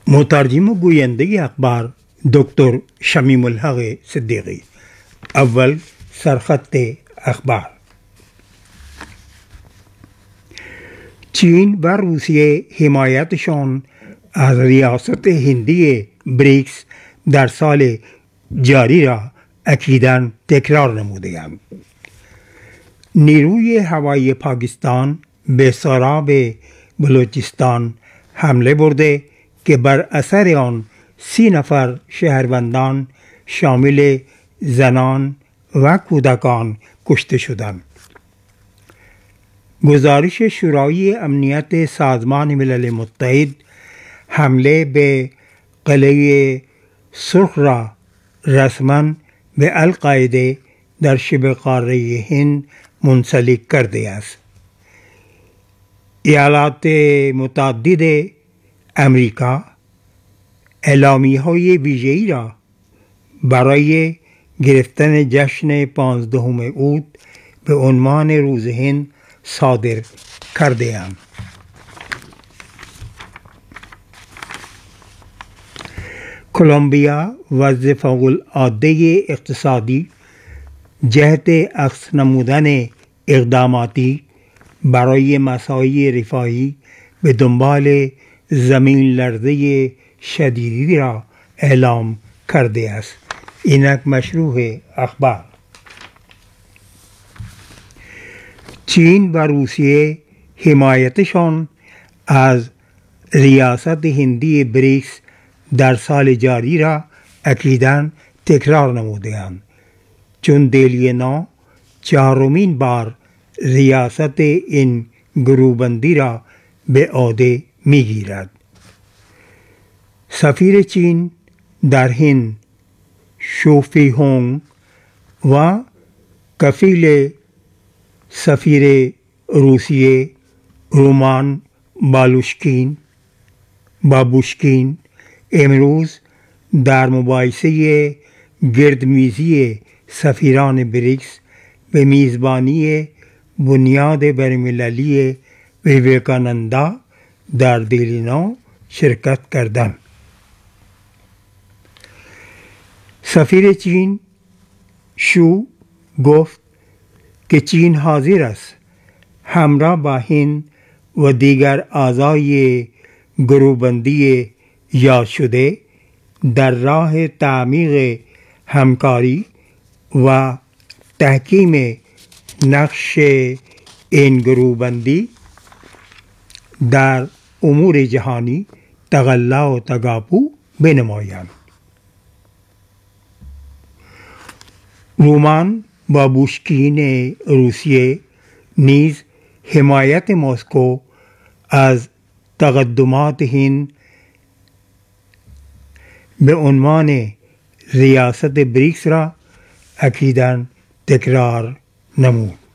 مترجم و گوینده اخبار دکتر شمیم الحق صدیقی. اول سرخط اخبار. چین و روسیه حمایتشان از ریاست هندی بریکس در سال جاری را اکیداً تکرار نموده‌اند. نیروی هوایی پاکستان به سراب بلوچستان حمله برده که بر اثر آن 30 نفر شهروندان شامل زنان و کودکان کشته شدند. گزارش شورای امنیت سازمان ملل متحد حمله به قلعه سرخ را رسما به القاعده در شبه قاره هند منسلک کرده است. ایالات متعدد امریکا اعلامیه‌های ویژه‌ای را برای گرفتن جشن 15 اوت به عنوان روز هند صادر کرده اند. کلمبیا وضع فوق‌العاده اقتصادی جهت عکس نمودن اقداماتی برای مساعی رفاهی به دنبال زمین لرزه شدیدی را اعلام کرده است. اینک مشروع اخبار. چین و روسیه حمایتشان از ریاست هندی بریکس در سال جاری را اکیداً تکرار نموده‌اند، چون دهلی نو 4مین بار ریاست این گروه‌بندی را به عهده می‌گیرد. سفیر چین در هند شو فی هونگ و کفیل سفیر روسیه رومان بابوشکین امروز در مباحثه گردمیزی سفیران بریکس به میزبانی بنیاد بین‌المللی ویویکانندا در دهلی نو شرکت کردند. سفیر چین شو گفت که چین حاضر است همراه با هند و دیگر اعضای گروه‌بندی یاد شده در راه تعمیق همکاری و تحکیم نقش این گروه‌بندی در امور جهانی تقلا و تقاپو بنمایند. رومان بابوشکین روسیه نیز حمایت مسکو از تقدمات هند به عنوان ریاست بریکس را اکیداً تکرار نمود.